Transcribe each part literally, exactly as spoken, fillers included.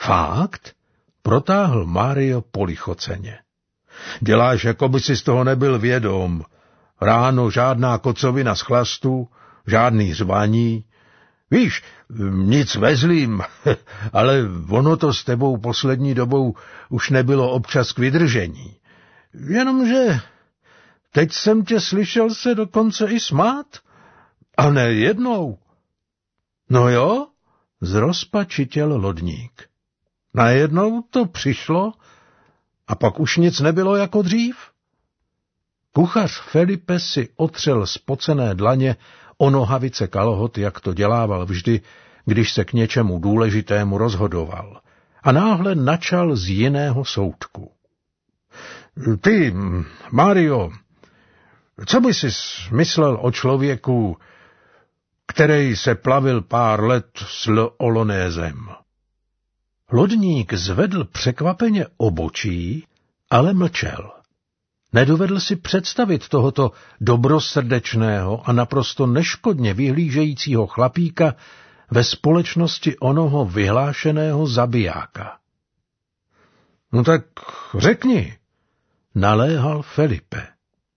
Fakt? Protáhl Mário polichoceně. Děláš, jako by si z toho nebyl vědom. Ráno žádná kocovina z chlastu, žádný řvaní. Víš, nic vezlím, ale ono to s tebou poslední dobou už nebylo občas k vydržení. Jenomže teď jsem tě slyšel se dokonce i smát. A ne jednou. No jo, zrozpačitěl lodník. Najednou to přišlo a pak už nic nebylo jako dřív. Kuchař Felipe si otřel spocené dlaně o nohavice kalhot, jak to dělával vždy, když se k něčemu důležitému rozhodoval, a náhle načal z jiného soudku. Ty, Mário, co by si myslel o člověku, který se plavil pár let s Olonézem? Lodník zvedl překvapeně obočí, ale mlčel. Nedovedl si představit tohoto dobrosrdečného a naprosto neškodně vyhlížejícího chlapíka ve společnosti onoho vyhlášeného zabijáka. No tak řekni, naléhal Felipe.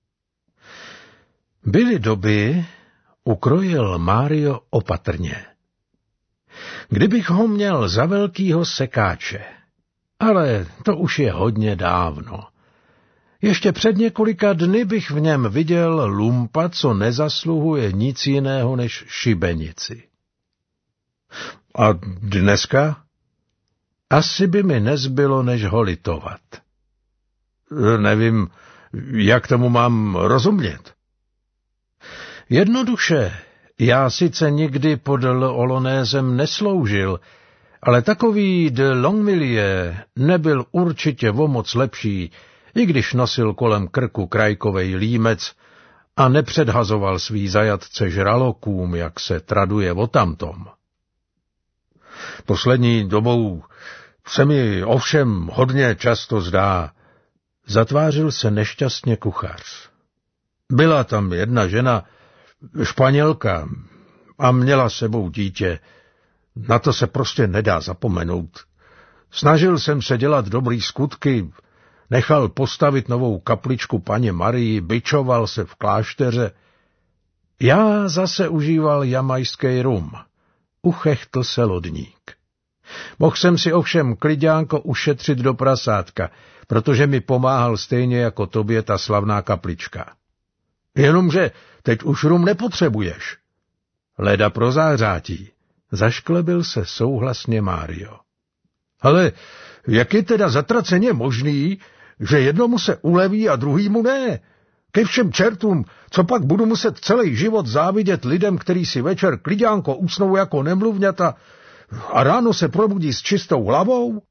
Byly doby, ukrojil Mário opatrně. Kdybych ho měl za velkýho sekáče, ale to už je hodně dávno. Ještě před několika dny bych v něm viděl lumpa, co nezasluhuje nic jiného než šibenici. A dneska? Asi by mi nezbylo, než ho litovat. Nevím, jak tomu mám rozumět. Jednoduše, já sice nikdy pod Olonézem nesloužil, ale takový de Longvilliers nebyl určitě o moc lepší, i když nosil kolem krku krajkovej límec a nepředhazoval svý zajatce žralokům, jak se traduje o tamtom. Poslední dobou se mi ovšem hodně často zdá, zatvářil se nešťastně kuchař. Byla tam jedna žena, Španělka, a měla sebou dítě. Na to se prostě nedá zapomenout. Snažil jsem se dělat dobrý skutky, nechal postavit novou kapličku paně Marii, bičoval se v klášteře. Já zase užíval jamajský rum. Uchechtl se lodník. Mohl jsem si ovšem kliďánko ušetřit do prasátka, protože mi pomáhal stejně jako tobě ta slavná kaplička. Jenomže teď už rum nepotřebuješ. Leda pro zářátí. Zašklebil se souhlasně Mário. Ale jak je teda zatraceně možný, že jednomu se uleví a druhýmu ne? Ke všem čertům, co pak budu muset celý život závidět lidem, který si večer kliďánko usnou jako nemluvňata a ráno se probudí s čistou hlavou?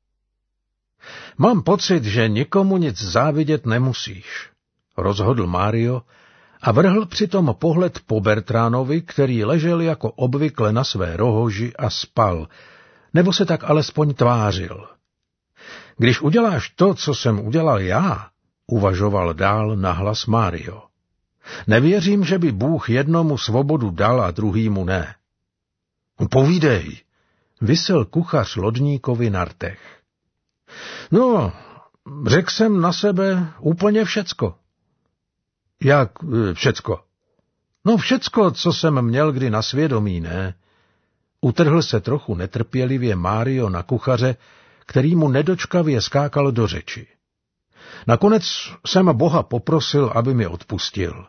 Mám pocit, že nikomu nic závidět nemusíš, rozhodl Mário a vrhl přitom pohled po Bertránovi, který ležel jako obvykle na své rohoži a spal, nebo se tak alespoň tvářil. Když uděláš to, co jsem udělal já, uvažoval dál nahlas Mário. Nevěřím, že by Bůh jednomu svobodu dal a druhýmu ne. Povídej, visel kuchař lodníkovi na rtech. No, řekl jsem na sebe úplně všecko. Jak všecko? No všecko, co jsem měl kdy na svědomí, ne? Utrhl se trochu netrpělivě Mário na kuchaře, který mu nedočkavě skákal do řeči. Nakonec jsem Boha poprosil, aby mi odpustil.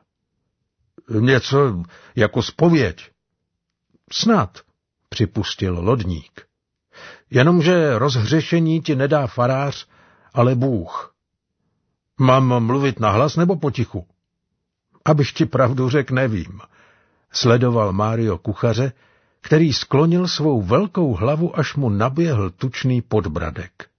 Něco jako zpověď. Snad, připustil lodník. Jenomže rozhřešení ti nedá farář, ale Bůh. Mám mluvit nahlas nebo potichu? Abych ti pravdu řekl, nevím. Sledoval Mário kuchaře, který sklonil svou velkou hlavu, až mu naběhl tučný podbradek.